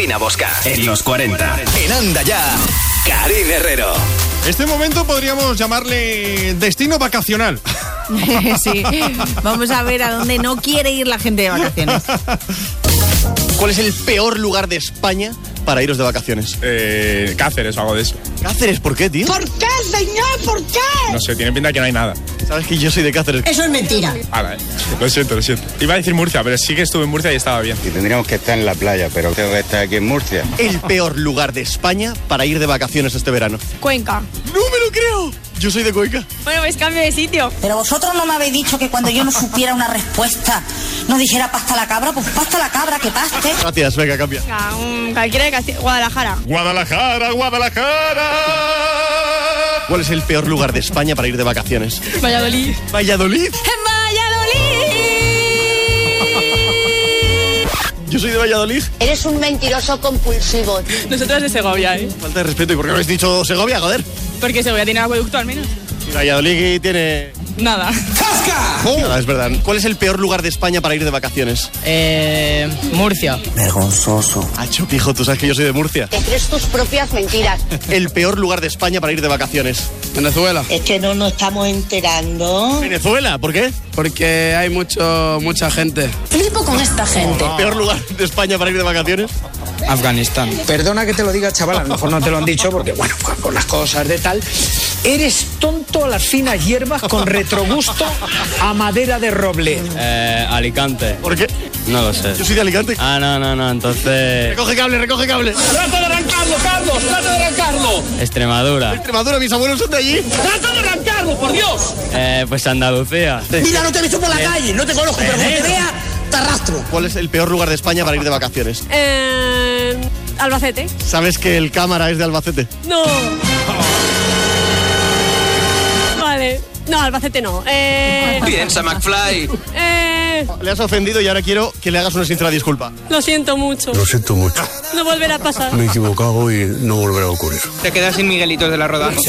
Marina Bosca. En los 40. En Anda Ya, Karyn Herrero. Este momento podríamos llamarle destino vacacional. Sí, vamos a ver a dónde no quiere ir la gente de vacaciones. ¿Cuál es el peor lugar de España para iros de vacaciones? Cáceres o algo de eso. ¿Cáceres? ¿Por qué, tío? ¿Por qué, señor? ¿Por qué? No sé, tiene pinta que no hay nada. Sabes que yo soy de Cáceres. Eso es mentira. Ahora, lo siento. Iba a decir Murcia, pero sí que estuve en Murcia y estaba bien. Y tendríamos que estar en la playa, pero tengo que estar aquí en Murcia. El peor lugar de España para ir de vacaciones este verano. Cuenca. ¡No me lo creo! Yo soy de Cuenca. Bueno, pues cambio de sitio. Pero vosotros no me habéis dicho que cuando yo no supiera una respuesta no dijera pasta la cabra, pues pasta la cabra, que paste. Gracias, venga, cambia. Cualquiera de Castilla. Guadalajara. Guadalajara. ¿Cuál es el peor lugar de España para ir de vacaciones? Valladolid. ¿Valladolid? Yo soy de Valladolid. Eres un mentiroso compulsivo. Nosotros de Segovia, Falta de respeto. ¿Y por qué no habéis dicho Segovia, joder? Porque Segovia tiene acueducto al menos. Y Valladolid tiene... Nada. Nada, es verdad. ¿Cuál es el peor lugar de España para ir de vacaciones? Murcia. Vergonzoso. Acho, pijo, tú sabes que yo soy de Murcia. Te crees tus propias mentiras. El peor lugar de España para ir de vacaciones. Venezuela. Es que no nos estamos enterando. ¿Venezuela? ¿Por qué? Porque hay mucha gente. Flipo con esta gente. ¿El peor lugar de España para ir de vacaciones? Afganistán. Perdona que te lo diga, chaval, a lo mejor no te lo han dicho porque, bueno, pues por las cosas de tal. Eres tonto a las finas hierbas con retrogusto a madera de roble. Alicante. ¿Por qué? No lo sé. Yo soy de Alicante. No, entonces... Recoge cable. ¡Trata de arrancarlo, Carlos! ¡Trata de arrancarlo! Extremadura. Extremadura, mis abuelos son de allí. ¡Trata de arrancarlo, por Dios! Pues Andalucía. Mira, no te he visto por la calle, no te conozco, pero como te vea, te arrastro. ¿Cuál es el peor lugar de España para ir de vacaciones? Albacete. ¿Sabes que el cámara es de Albacete? No. Vale. No, Albacete no. Piensa, McFly. Le has ofendido y ahora quiero que le hagas una sincera disculpa. Lo siento mucho. Lo siento mucho. No volverá a pasar. Me he equivocado y no volverá a ocurrir. Te quedas sin Miguelitos de la Roda.